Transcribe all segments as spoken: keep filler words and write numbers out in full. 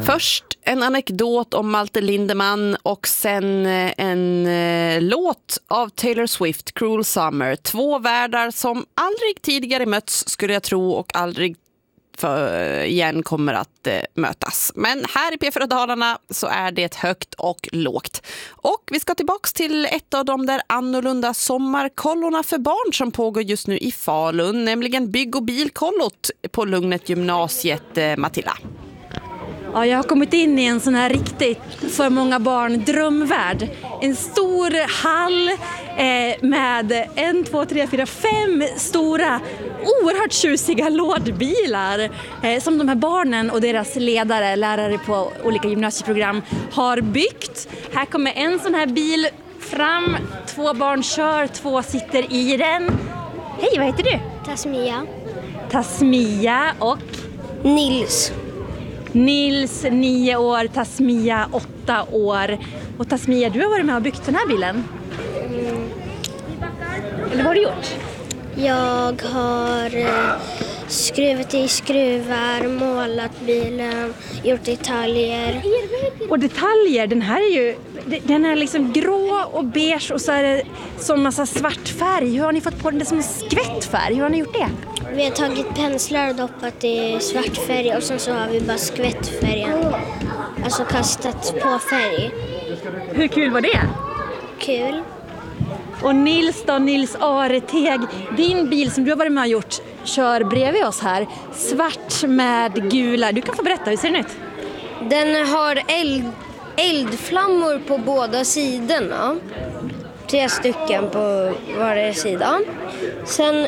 Först en anekdot om Malte Lindemann och sen en eh, låt av Taylor Swift, Cruel Summer. Två världar som aldrig tidigare mötts, skulle jag tro, och aldrig för, igen kommer att eh, mötas. Men här i P fyra Dalarna så är det högt och lågt. Och vi ska tillbaks till ett av de där annorlunda sommarkollorna för barn som pågår just nu i Falun, nämligen bygg- och bilkollot på Lugnet gymnasiet, eh, Matilda. Ja, jag har kommit in i en sån här riktigt för många barn drömvärld. En stor hall eh, med en, två, tre, fyra, fem stora oerhört tjusiga lådbilar eh, som de här barnen och deras ledare, lärare på olika gymnasieprogram har byggt. Här kommer en sån här bil fram, två barn kör, två sitter i den. Hej, vad heter du? Tasmia. Tasmia och Nils. Nils, nio år, Tasmia, åtta år. Och Tasmia, du har varit med och byggt den här bilen. Mm. Eller vad har du gjort? Jag har eh, skruvat i skruvar, målat bilen, gjort detaljer. Och detaljer, den här är ju den är liksom grå och beige och så är det som massa svart färg. Hur har ni fått på den? Det som en skvättfärg? Hur har ni gjort det? Vi har tagit penslar och doppat i svart färg och sen så har vi bara skvättfärgen. Alltså kastat på färg. Hur kul var det? Kul. Och Nils då, Nils Areteg, din bil som du har varit med och gjort kör bredvid oss här. Svart med gula. Du kan få berätta, hur ser den ut? Den har eld, eldflammor på båda sidorna. Tre stycken på varje sida. Sen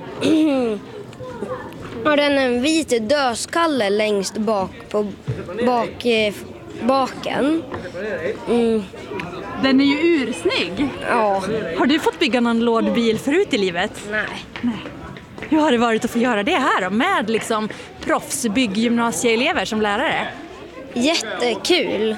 har den en vit dödskalle längst bak på bak, baken. Mm. Den är ju ursnygg. Ja. Har du fått bygga någon lådbil förut i livet? Nej. Nej. Hur har det varit att få göra det här då? Med liksom proffsbygggymnasieelever som lärare? Jättekul.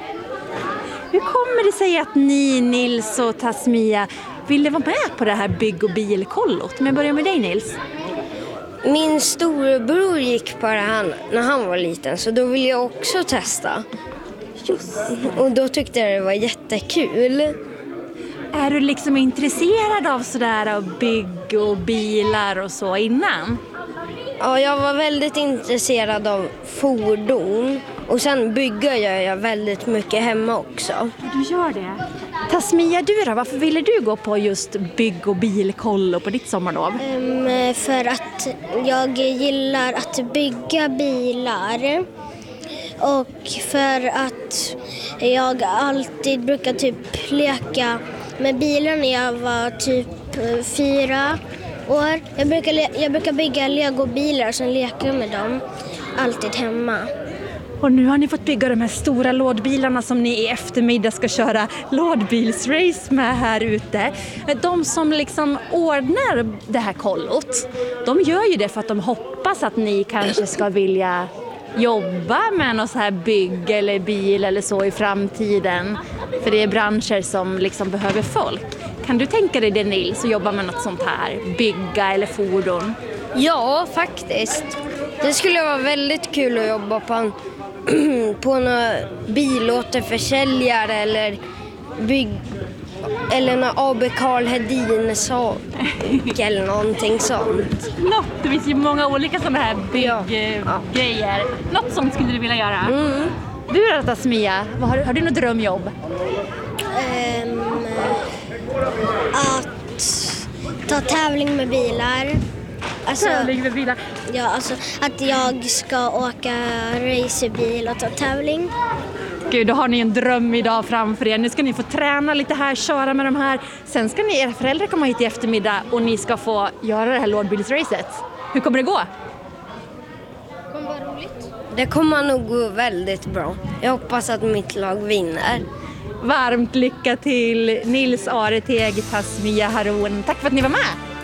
Hur kommer det sig att ni, Nils och Tasmia, ville vara med på det här bygg- och bilkollot? Men jag börjar med dig, Nils. Min storebror gick på det här när han var liten, så då ville jag också testa. Just. Och då tyckte jag det var jättekul. Är du liksom intresserad av sådär av bygg och bilar och så innan? Ja, jag var väldigt intresserad av fordon. Och sen bygger jag, jag väldigt mycket hemma också. Du gör det? Tasmia, du då? Varför ville du gå på just bygg- och bilkollo på ditt sommarlov? Um, för att jag gillar att bygga bilar. Och för att jag alltid brukar typ leka med bilar när jag var typ fyra år. Jag brukar, jag brukar bygga legobilar och sen leka med dem alltid hemma. Och nu har ni fått bygga de här stora lådbilarna som ni i eftermiddag ska köra lådbilsrace med här ute. De som liksom ordnar det här kollot, de gör ju det för att de hoppas att ni kanske ska vilja jobba med något så här bygg eller bil eller så i framtiden. För det är branscher som liksom behöver folk. Kan du tänka dig det, Nils, att jobba med något sånt här? Bygga eller fordon? Ja, faktiskt. Det skulle vara väldigt kul att jobba på en på några bilåterförsäljare eller bygg eller någon A B Carl Hedin sak eller någonting sånt. Något, det finns ju många olika sådana här bygggrejer. Ja. Något sånt skulle du vilja göra? Mm. Du då, Tasmia, vad har, har du något drömjobb? Um, att ta tävling med bilar. Alltså, Tävling med bilar? Ja, alltså att jag ska åka racerbil och ta tävling. Gud, då har ni en dröm idag framför er. Nu ska ni få träna lite här, köra med de här. Sen ska ni, era föräldrar komma hit i eftermiddag och ni ska få göra det här lådbilsracet. Hur kommer det gå? Det kommer vara roligt. Det kommer nog gå väldigt bra. Jag hoppas att mitt lag vinner. Varmt lycka till Nils Areteg, Tasmia Haroun. Tack för att ni var med!